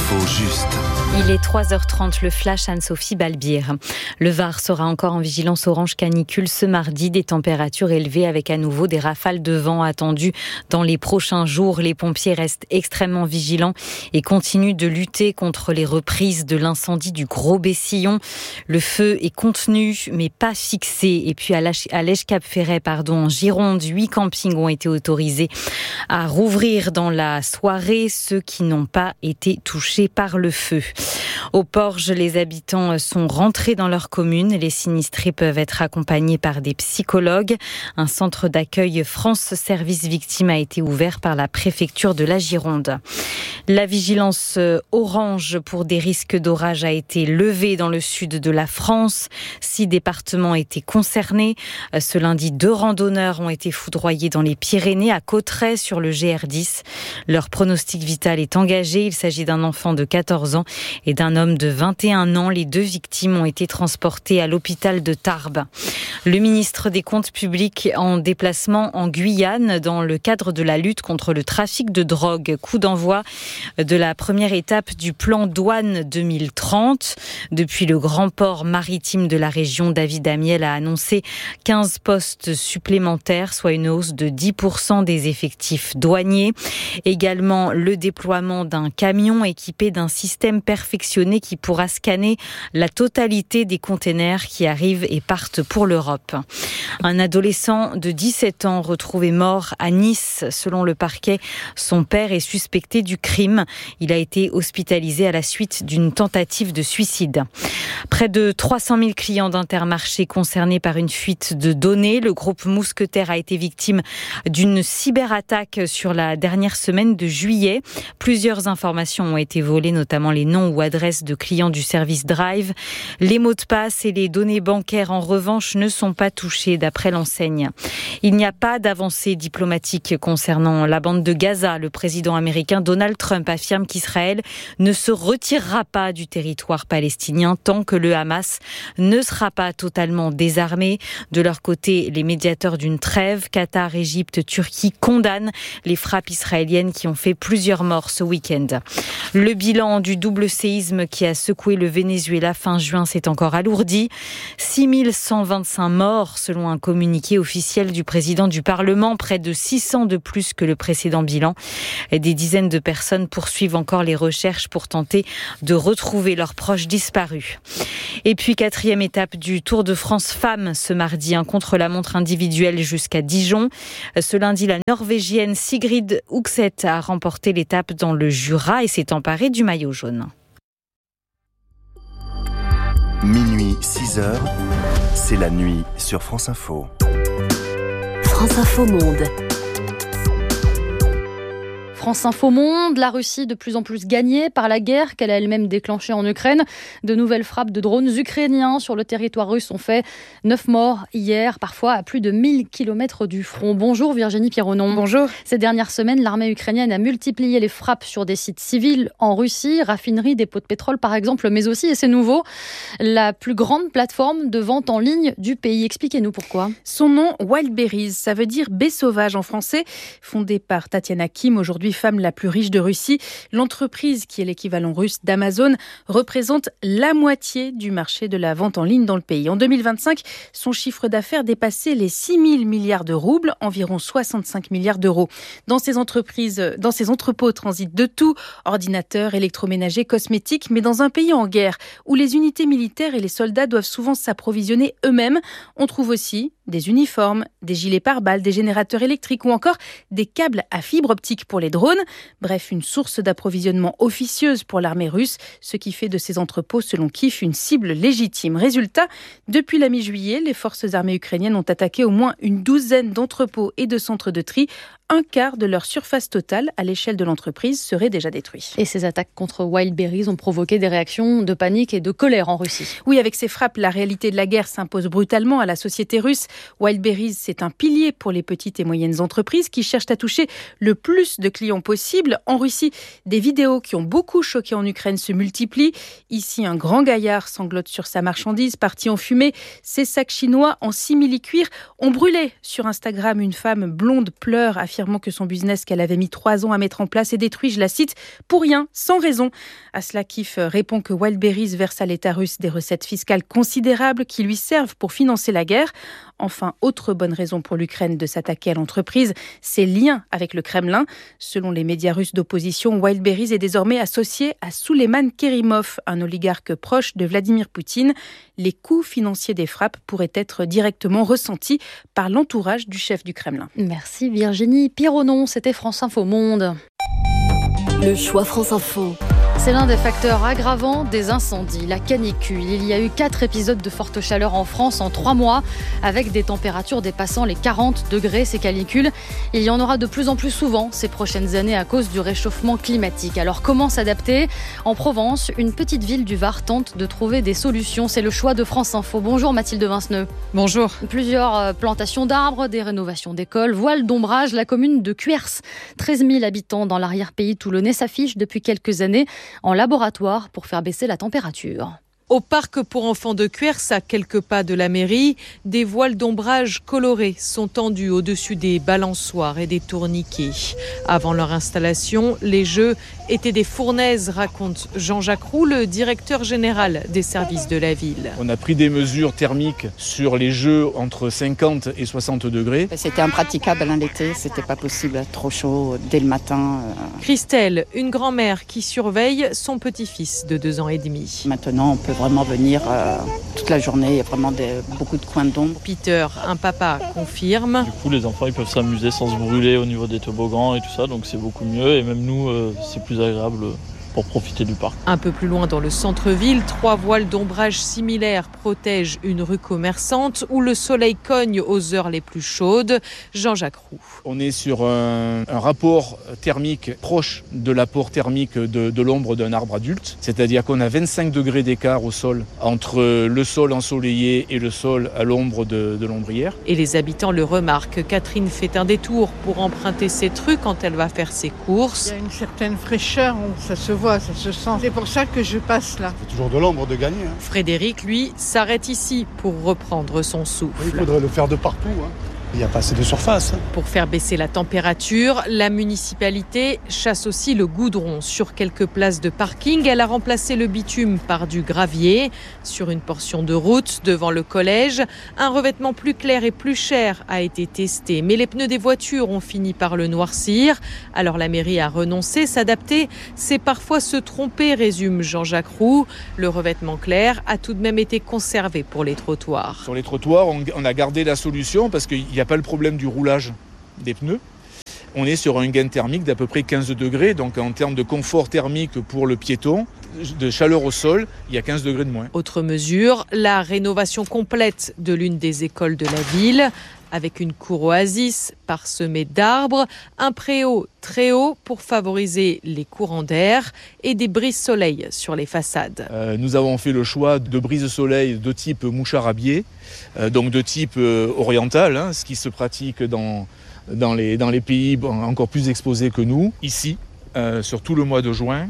L'info juste. Il est 3h30, le flash Anne-Sophie Balbir. Le Var sera encore en vigilance orange canicule ce mardi, des températures élevées avec à nouveau des rafales de vent attendues dans les prochains jours. Les pompiers restent extrêmement vigilants et continuent de lutter contre les reprises de l'incendie du Gros Bessillon. Le feu est contenu mais pas fixé. Et puis à l'Èche-Cap-Ferret, en Gironde, 8 campings ont été autorisés à rouvrir dans la soirée, ceux qui n'ont pas été touchés par le feu. Au Porge, les habitants sont rentrés dans leur commune. Les sinistrés peuvent être accompagnés par des psychologues. Un centre d'accueil France Service Victimes a été ouvert par la préfecture de la Gironde. La vigilance orange pour des risques d'orage a été levée dans le sud de la France. 6 départements étaient concernés. Ce lundi, 2 randonneurs ont été foudroyés dans les Pyrénées, à Cauterets, sur le GR10. Leur pronostic vital est engagé. Il s'agit d'un enfant de 14 ans et d'un homme de 21 ans. Les 2 victimes ont été transportées à l'hôpital de Tarbes. Le ministre des Comptes publics en déplacement en Guyane dans le cadre de la lutte contre le trafic de drogue. Coup d'envoi de la première étape du plan douane 2030. Depuis le grand port maritime de la région, David Amiel a annoncé 15 postes supplémentaires, soit une hausse de 10% des effectifs douaniers. Également le déploiement d'un camion équipé d'un système perfectionné qui pourra scanner la totalité des containers qui arrivent et partent pour l'Europe. Un adolescent de 17 ans retrouvé mort à Nice. Selon le parquet, son père est suspecté du crime. Il a été hospitalisé à la suite d'une tentative de suicide. Près de 300 000 clients d'Intermarché concernés par une fuite de données. Le groupe Mousquetaire a été victime d'une cyberattaque sur la dernière semaine de juillet. Plusieurs informations ont été volées, notamment les noms ou adresses de clients du service Drive. Les mots de passe et les données bancaires, en revanche, ne sont pas touchés, d'après l'enseigne. Il n'y a pas d'avancée diplomatique concernant la bande de Gaza. Le président américain Donald Trump affirme qu'Israël ne se retirera pas du territoire palestinien tant que le Hamas ne sera pas totalement désarmé. De leur côté, les médiateurs d'une trêve, Qatar, Égypte, Turquie, condamnent les frappes israéliennes qui ont fait plusieurs morts ce week-end. Le bilan du double séisme qui a secoué le Venezuela fin juin s'est encore alourdi. 6125 morts selon un communiqué officiel du président du Parlement, près de 600 de plus que le précédent bilan. Des dizaines de personnes poursuivent encore les recherches pour tenter de retrouver leurs proches disparus. Et puis 4e étape du Tour de France Femmes ce mardi, un contre-la-montre individuel jusqu'à Dijon. Ce lundi, la Norvégienne Sigrid Ugset a remporté l'étape dans le Jura et s'est emparée du maillot jaune. Minuit 6h, c'est la nuit sur France Info. France Info Monde. France Info Monde, la Russie de plus en plus gagnée par la guerre qu'elle a elle-même déclenchée en Ukraine. De nouvelles frappes de drones ukrainiens sur le territoire russe ont fait 9 morts hier, parfois à plus de 1000 km du front. Bonjour Virginie Pironon. Bonjour. Ces dernières semaines, l'armée ukrainienne a multiplié les frappes sur des sites civils en Russie, raffineries, dépôts de pétrole par exemple, mais aussi, et c'est nouveau, la plus grande plateforme de vente en ligne du pays. Expliquez-nous pourquoi. Son nom, Wildberries, ça veut dire baie sauvage en français. Fondée par Tatiana Kim, aujourd'hui femme la plus riche de Russie, l'entreprise, qui est l'équivalent russe d'Amazon, représente la moitié du marché de la vente en ligne dans le pays. En 2025, son chiffre d'affaires dépassait les 6 000 milliards de roubles, environ 65 milliards d'euros. Dans ces entrepôts transitent de tout, ordinateurs, électroménagers, cosmétiques, mais dans un pays en guerre, où les unités militaires et les soldats doivent souvent s'approvisionner eux-mêmes, on trouve aussi des uniformes, des gilets pare-balles, des générateurs électriques ou encore des câbles à fibre optique pour les drones. Bref, une source d'approvisionnement officieuse pour l'armée russe, ce qui fait de ces entrepôts, selon Kiev, une cible légitime. Résultat, depuis la mi-juillet, les forces armées ukrainiennes ont attaqué au moins une douzaine d'entrepôts et de centres de tri. Un quart de leur surface totale à l'échelle de l'entreprise serait déjà détruit. Et ces attaques contre Wildberries ont provoqué des réactions de panique et de colère en Russie. Oui, avec ces frappes, la réalité de la guerre s'impose brutalement à la société russe. Wildberries, c'est un pilier pour les petites et moyennes entreprises qui cherchent à toucher le plus de clients possible. En Russie, des vidéos qui ont beaucoup choqué en Ukraine se multiplient. Ici, un grand gaillard sanglote sur sa marchandise, partie en fumée. Ses sacs chinois en simili-cuir ont brûlé. Sur Instagram, une femme blonde pleure, affirme affirmant que son business qu'elle avait mis 3 ans à mettre en place est détruit, je la cite, pour rien, sans raison. À cela, Kiev répond que Wildberries verse à l'État russe des recettes fiscales considérables qui lui servent pour financer la guerre. Enfin, autre bonne raison pour l'Ukraine de s'attaquer à l'entreprise, ses liens avec le Kremlin. Selon les médias russes d'opposition, Wildberries est désormais associé à Souleiman Kerimov, un oligarque proche de Vladimir Poutine. Les coûts financiers des frappes pourraient être directement ressentis par l'entourage du chef du Kremlin. Merci Virginie Pironon, c'était France Info Monde. Le choix France Info. C'est l'un des facteurs aggravants des incendies, la canicule. Il y a eu 4 épisodes de forte chaleur en France en 3 mois, avec des températures dépassant les 40 degrés. Ces canicules, il y en aura de plus en plus souvent ces prochaines années à cause du réchauffement climatique. Alors comment s'adapter ? En Provence, une petite ville du Var tente de trouver des solutions. C'est le choix de France Info. Bonjour Mathilde Vinceneux. Bonjour. Plusieurs plantations d'arbres, des rénovations d'écoles, voile d'ombrage. La commune de Cuers, 13 000 habitants dans l'arrière-pays toulonnais, s'affiche depuis quelques années en laboratoire pour faire baisser la température. Au parc pour enfants de Cuers, à quelques pas de la mairie, des voiles d'ombrage colorés sont tendus au-dessus des balançoires et des tourniquets. Avant leur installation, les jeux étaient des fournaises, raconte Jean-Jacques Roux, le directeur général des services de la ville. On a pris des mesures thermiques sur les jeux entre 50 et 60 degrés. C'était impraticable l'été, c'était pas possible, trop chaud dès le matin. Christelle, une grand-mère qui surveille son petit-fils de 2 ans et demi. Maintenant, on peut vraiment venir toute la journée, il y a vraiment beaucoup de coins d'ombre. Peter, un papa, confirme. Du coup, les enfants ils peuvent s'amuser sans se brûler au niveau des toboggans et tout ça, donc c'est beaucoup mieux. Et même nous, c'est plus agréable pour profiter du parc. Un peu plus loin dans le centre-ville, 3 voiles d'ombrage similaires protègent une rue commerçante où le soleil cogne aux heures les plus chaudes. Jean-Jacques Roux. On est sur un rapport thermique proche de l'apport thermique de l'ombre d'un arbre adulte. C'est-à-dire qu'on a 25 degrés d'écart au sol entre le sol ensoleillé et le sol à l'ombre de l'ombrière. Et les habitants le remarquent. Catherine fait un détour pour emprunter cette rue quand elle va faire ses courses. Il y a une certaine fraîcheur, ça se voit, ça se sent. C'est pour ça que je passe là. C'est toujours de l'ombre de gagner. Frédéric, lui, s'arrête ici pour reprendre son souffle. Il faudrait le faire de partout. Il n'y a pas assez de surface. Pour faire baisser la température, la municipalité chasse aussi le goudron. Sur quelques places de parking, elle a remplacé le bitume par du gravier. Sur une portion de route devant le collège, un revêtement plus clair et plus cher a été testé. Mais les pneus des voitures ont fini par le noircir. Alors la mairie a renoncé. S'adapter, c'est parfois se tromper, résume Jean-Jacques Roux. Le revêtement clair a tout de même été conservé pour les trottoirs. Sur les trottoirs, on a gardé la solution parce qu'il n'y a pas le problème du roulage des pneus. On est sur un gain thermique d'à peu près 15 degrés, donc en termes de confort thermique pour le piéton, de chaleur au sol, il y a 15 degrés de moins. Autre mesure, la rénovation complète de l'une des écoles de la ville, avec une cour oasis parsemée d'arbres, un préau très haut pour favoriser les courants d'air et des brises-soleil sur les façades. Nous avons fait le choix de brises-soleil de type mouchard à biais, donc de type oriental, ce qui se pratique dans les pays encore plus exposés que nous. Ici, sur tout le mois de juin,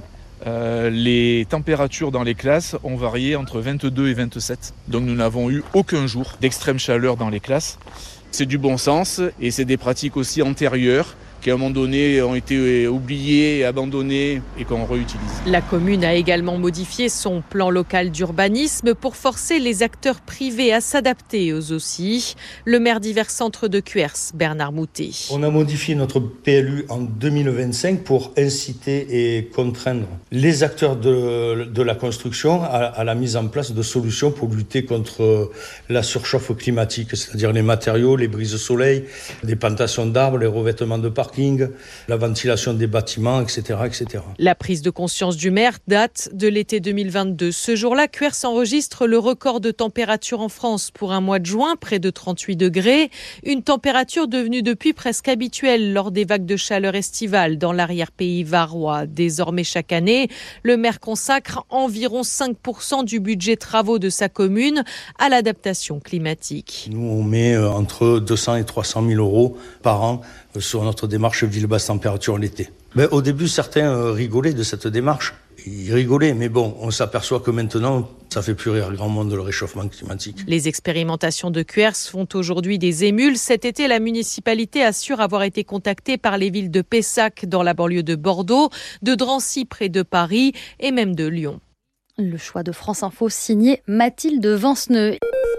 les températures dans les classes ont varié entre 22 et 27. Donc nous n'avons eu aucun jour d'extrême chaleur dans les classes. C'est du bon sens et c'est des pratiques aussi antérieures qui à un moment donné ont été oubliées et abandonnées et qu'on réutilise. La commune a également modifié son plan local d'urbanisme pour forcer les acteurs privés à s'adapter eux aussi. Le maire d'Hiver Centre de Cuers, Bernard Moutet. On a modifié notre PLU en 2025 pour inciter et contraindre les acteurs de la construction à la mise en place de solutions pour lutter contre la surchauffe climatique, c'est-à-dire les matériaux, les brises-soleil, les plantations d'arbres, les revêtements de parking, la ventilation des bâtiments, etc., etc. La prise de conscience du maire date de l'été 2022. Ce jour-là, Cuers enregistre le record de température en France pour un mois de juin, près de 38 degrés. Une température devenue depuis presque habituelle lors des vagues de chaleur estivales dans l'arrière-pays varois. Désormais, chaque année, le maire consacre environ 5% du budget travaux de sa commune à l'adaptation climatique. Nous, on met entre 200 et 300 000 euros par an sur notre démarche ville basse température l'été. Au début, certains rigolaient de cette démarche. Ils rigolaient, mais bon, on s'aperçoit que maintenant, ça fait plus rire grand monde le réchauffement climatique. Les expérimentations de QERS font aujourd'hui des émules. Cet été, la municipalité assure avoir été contactée par les villes de Pessac dans la banlieue de Bordeaux, de Drancy près de Paris et même de Lyon. Le choix de France Info signé Mathilde Vanceneux.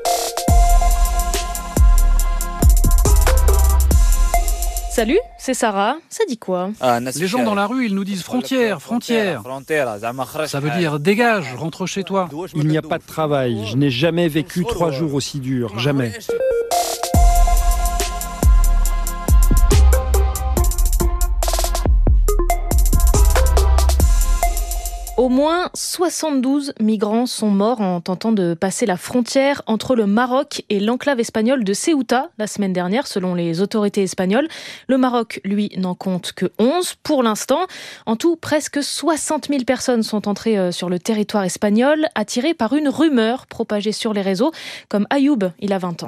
Salut, c'est Sarah. Ça dit quoi ? Les gens dans la rue, ils nous disent frontière, frontière. Ça veut dire dégage, rentre chez toi. Il n'y a pas de travail. Je n'ai jamais vécu 3 jours aussi durs. Jamais. Au moins 72 migrants sont morts en tentant de passer la frontière entre le Maroc et l'enclave espagnole de Ceuta la semaine dernière, selon les autorités espagnoles. Le Maroc, lui, n'en compte que 11 pour l'instant. En tout, presque 60 000 personnes sont entrées sur le territoire espagnol, attirées par une rumeur propagée sur les réseaux, comme Ayoub, il a 20 ans.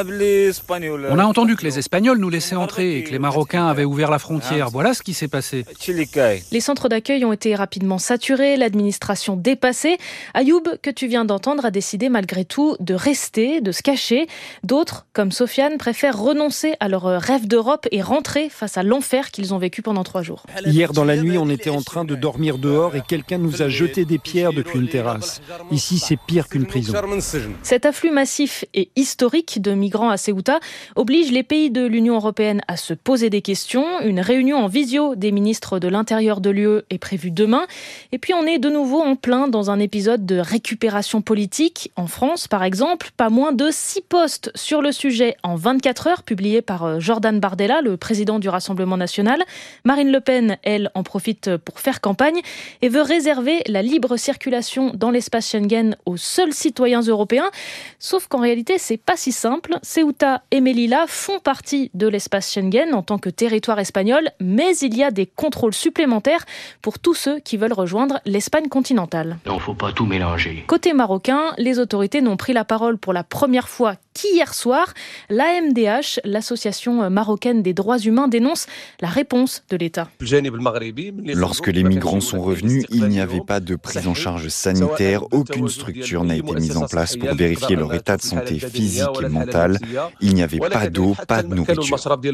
On a entendu que les Espagnols nous laissaient entrer et que les Marocains avaient ouvert la frontière. Voilà ce qui s'est passé. Les centres d'accueil ont été rapidement saturés, l'administration dépassée. Ayoub, que tu viens d'entendre, a décidé malgré tout de rester, de se cacher. D'autres, comme Sofiane, préfèrent renoncer à leur rêve d'Europe et rentrer face à l'enfer qu'ils ont vécu pendant 3 jours. Hier dans la nuit, on était en train de dormir dehors et quelqu'un nous a jeté des pierres depuis une terrasse. Ici, c'est pire qu'une prison. Cet afflux massif et historique de migrants à Ceuta oblige les pays de l'Union européenne à se poser des questions. Une réunion en visio des ministres de l'Intérieur de l'UE est prévue demain. Et puis on est de nouveau en plein dans un épisode de récupération politique. En France, par exemple, pas moins de 6 posts sur le sujet en 24 heures, publiés par Jordan Bardella, le président du Rassemblement national. Marine Le Pen, elle, en profite pour faire campagne et veut réserver la libre circulation dans l'espace Schengen aux seuls citoyens européens. Sauf qu'en réalité, c'est pas si simple. Ceuta et Melilla font partie de l'espace Schengen en tant que territoire espagnol, mais il y a des contrôles supplémentaires pour tous ceux qui veulent rejoindre l'Espagne continentale. Il ne faut pas tout mélanger. Côté marocain, les autorités n'ont pris la parole pour la première fois qu'hier soir. L'AMDH, l'association marocaine des droits humains, dénonce la réponse de l'État. Lorsque les migrants sont revenus, il n'y avait pas de prise en charge sanitaire, aucune structure n'a été mise en place pour vérifier leur état de santé physique et mental. Il n'y avait pas d'eau, pas de nourriture.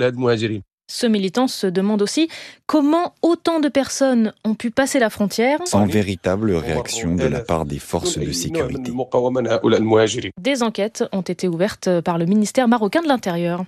Ce militant se demande aussi comment autant de personnes ont pu passer la frontière sans véritable réaction de la part des forces de sécurité. Des enquêtes ont été ouvertes par le ministère marocain de l'Intérieur.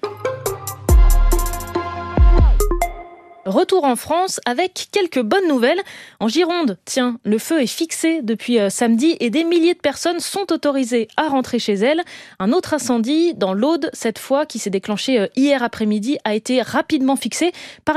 Retour en France avec quelques bonnes nouvelles. En Gironde, tiens, le feu est fixé depuis samedi et des milliers de personnes sont autorisées à rentrer chez elles. Un autre incendie dans l'Aude, cette fois, qui s'est déclenché hier après-midi, a été rapidement fixé par